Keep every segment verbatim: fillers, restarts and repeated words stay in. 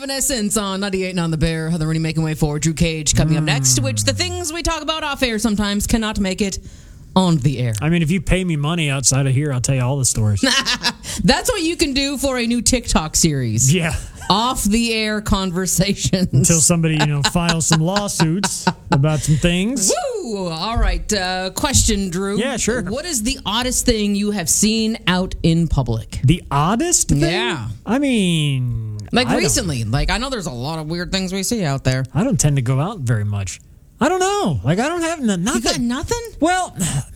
Evanescence on ninety-eight and on the Bear. Heather Rooney making way forward. Drew Cage coming mm. up next, which the things we talk about off air sometimes cannot make it on the air. I mean, if you pay me money outside of here, I'll tell you all the stories. That's what you can do for a new TikTok series. Yeah. Off the air conversations. Until somebody, you know, files some lawsuits about some things. Woo! All right. Uh, question, Drew. Yeah, sure. What is the oddest thing you have seen out in public? The oddest thing? Yeah. I mean... Like I recently. Like, I know there's a lot of weird things we see out there. I don't tend to go out very much. I don't know. Like, I don't have n- nothing. You got nothing? Well,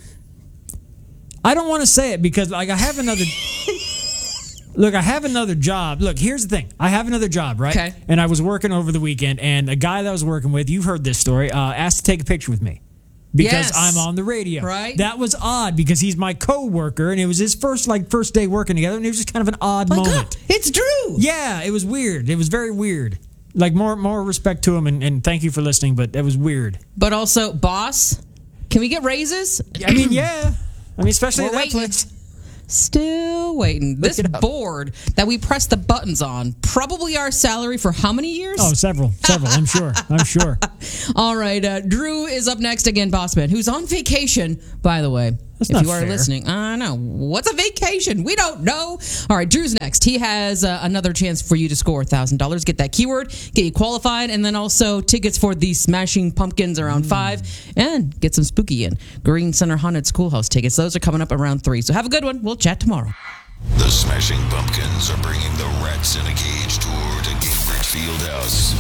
I don't want to say it because, like, I have another... Look, I have another job. Look, here's the thing. I have another job, right? Okay. And I was working over the weekend, and a guy that I was working with, you've heard this story, uh, asked to take a picture with me because yes. I'm on the radio. Right. That was odd because he's my co-worker, and it was his first, like, first day working together, and it was just kind of an odd My moment. God, it's Drew. Yeah, it was weird. It was very weird. Like, more more respect to him, and, and thank you for listening, but it was weird. But also, boss, can we get raises? I mean, yeah. I mean, especially We're at that waiting. place. Still waiting. This board that we press the buttons on, probably our salary for how many years? Oh, several. Several, I'm sure. I'm sure. All right. Uh, Drew is up next again, Boss Man, who's on vacation, by the way. That's if not you are fair. listening, I know. What's a vacation? We don't know. All right, Drew's next. He has uh, another chance for you to score one thousand dollars. Get that keyword, get you qualified, and then also tickets for the Smashing Pumpkins around mm. five, and get some spooky in. Green Center Haunted Schoolhouse tickets. Those are coming up around three. So have a good one. We'll chat tomorrow. The Smashing Pumpkins are bringing the Rats in a Cage tour to Cambridge Fieldhouse.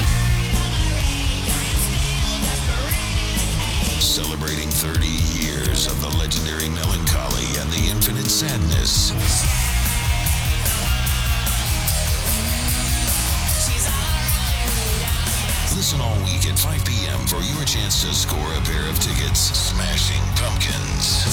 Celebrating thirty years of the legendary melancholy and the infinite sadness. Listen all week at five p.m. for your chance to score a pair of tickets. Smashing Pumpkins.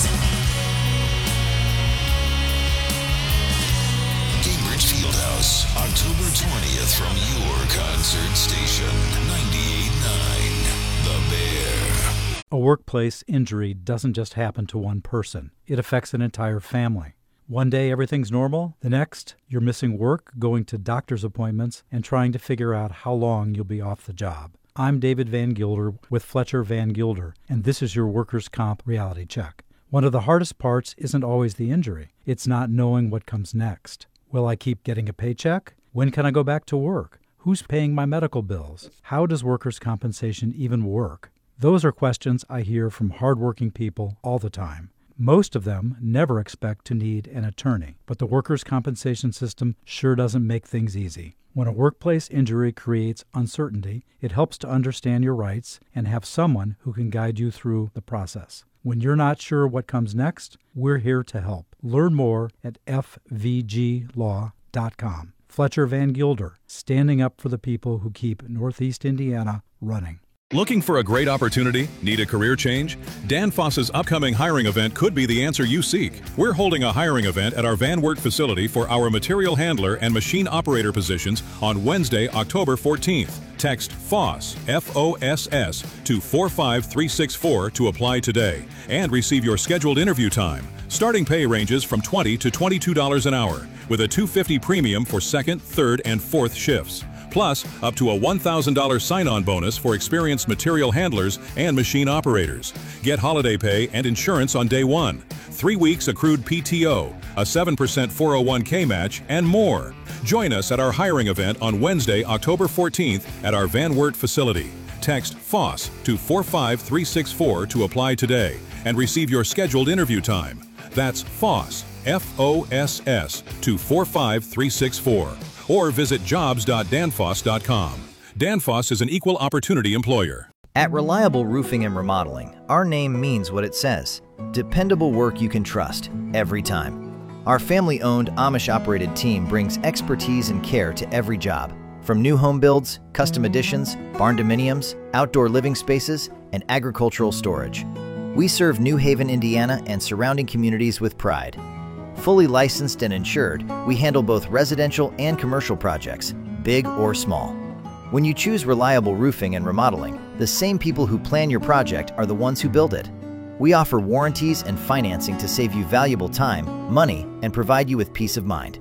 Cambridge Fieldhouse, October twentieth from your concert station, ninety-eight point nine The Bear. A workplace injury doesn't just happen to one person. It affects an entire family. One day everything's normal. The next, you're missing work, going to doctor's appointments, and trying to figure out how long you'll be off the job. I'm David Van Gilder with Fletcher Van Gilder, and this is your Workers' Comp Reality Check. One of the hardest parts isn't always the injury. It's not knowing what comes next. Will I keep getting a paycheck? When can I go back to work? Who's paying my medical bills? How does workers' compensation even work? Those are questions I hear from hardworking people all the time. Most of them never expect to need an attorney, but the workers' compensation system sure doesn't make things easy. When a workplace injury creates uncertainty, it helps to understand your rights and have someone who can guide you through the process. When you're not sure what comes next, we're here to help. Learn more at f v g law dot com. Fletcher Van Gilder, standing up for the people who keep Northeast Indiana running. Looking for a great opportunity? Need a career change? Danfoss's upcoming hiring event could be the answer you seek. We're holding a hiring event at our Van Wert facility for our material handler and machine operator positions on Wednesday, October fourteenth. Text FOSS, F O S S, to four five three six four to apply today and receive your scheduled interview time. Starting pay ranges from twenty dollars to twenty-two dollars an hour, with a two hundred fifty dollars premium for second, third, and fourth shifts. Plus, up to a one thousand dollars sign-on bonus for experienced material handlers and machine operators. Get holiday pay and insurance on day one, three weeks accrued P T O, a seven percent four oh one k match, and more. Join us at our hiring event on Wednesday, October fourteenth at our Van Wert facility. Text FOSS to four five three six four to apply today and receive your scheduled interview time. That's FOSS, F O S S, to four five three six four. Or visit jobs dot danfoss dot com. Danfoss is an equal opportunity employer. At Reliable Roofing and Remodeling, our name means what it says. Dependable work you can trust, every time. Our family-owned, Amish-operated team brings expertise and care to every job. From new home builds, custom additions, barn-dominiums, outdoor living spaces, and agricultural storage. We serve New Haven, Indiana and surrounding communities with pride. Fully licensed and insured, we handle both residential and commercial projects, big or small. When you choose Reliable Roofing and Remodeling, the same people who plan your project are the ones who build it. We offer warranties and financing to save you valuable time, money, and provide you with peace of mind.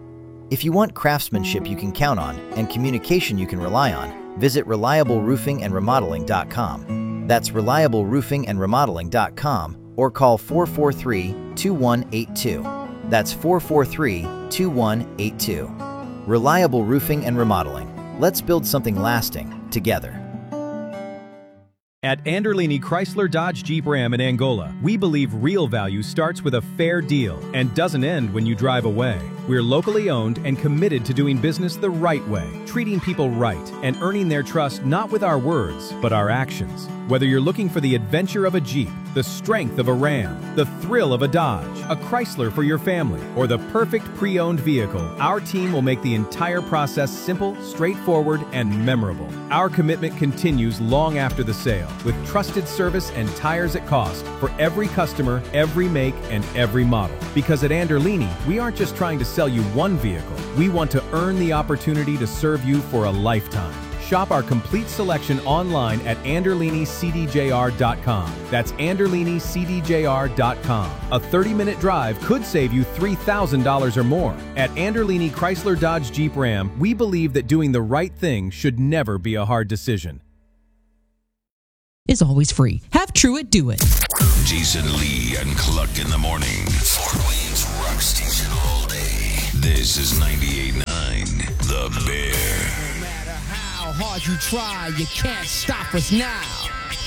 If you want craftsmanship you can count on and communication you can rely on, visit reliable roofing and remodeling dot com. That's reliable roofing and remodeling dot com or call four four three, two one eight two. That's four four three, two one eight two. Reliable Roofing and Remodeling. Let's build something lasting together. At Anderlini Chrysler Dodge Jeep Ram in Angola, we believe real value starts with a fair deal and doesn't end when you drive away. We're locally owned and committed to doing business the right way, treating people right, and earning their trust not with our words, but our actions. Whether you're looking for the adventure of a Jeep, the strength of a Ram, the thrill of a Dodge, a Chrysler for your family, or the perfect pre-owned vehicle, our team will make the entire process simple, straightforward, and memorable. Our commitment continues long after the sale, with trusted service and tires at cost for every customer, every make, and every model. Because at Anderlini, we aren't just trying to sell you one vehicle, we want to earn the opportunity to serve you for a lifetime. Shop our complete selection online at anderlini c d j r dot com. That's anderlini c d j r dot com. A thirty-minute drive could save you three thousand dollars or more. At Anderlini Chrysler Dodge Jeep Ram, we believe that doing the right thing should never be a hard decision. Is always free. Have Truett do it. Jason Lee and Cluck in the morning. Fort Wayne's Rock Station all day. This is ninety-eight point nine The Bear. No matter how hard you try, you can't stop us now.